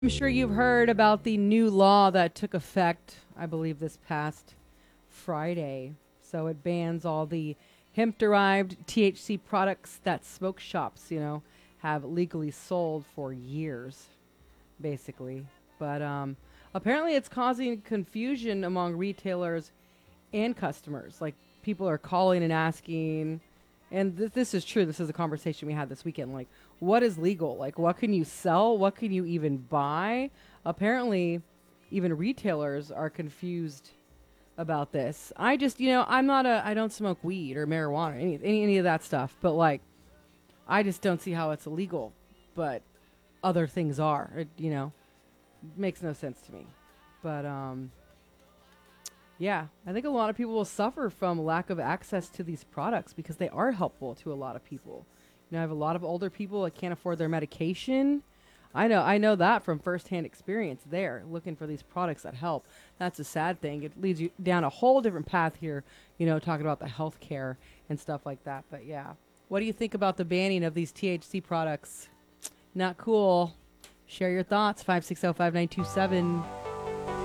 I'm sure you've heard about the new law that took effect, I believe, this past Friday. So it bans all the hemp derived THC products that smoke shops, have legally sold for years, basically. But apparently it's causing confusion among retailers and customers. Like people are calling and asking, and this is true. This is a conversation we had this weekend. Like, what is legal? Like, what can you sell? What can you even buy? Apparently, even retailers are confused about this. I just, I don't smoke weed or marijuana, any of that stuff. But like, I just don't see how it's illegal. But other things are. It makes no sense to me. But yeah, I think a lot of people will suffer from lack of access to these products because they are helpful to a lot of people. I have a lot of older people that can't afford their medication. I know that from firsthand experience there, looking for these products that help. That's a sad thing. It leads you down a whole different path here, talking about the health care and stuff like that. But yeah. What do you think about the banning of these THC products? Not cool. Share your thoughts, 560-5927.